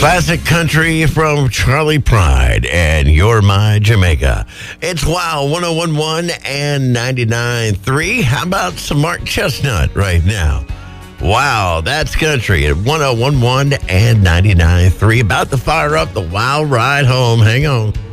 Classic country from Charlie Pride and You're My Jamaica. It's Wow 1011 and 99.3. How about some Mark Chestnut right now? Wow, that's country at 1011 and 99.3. About to fire up the Wow ride home. Hang on.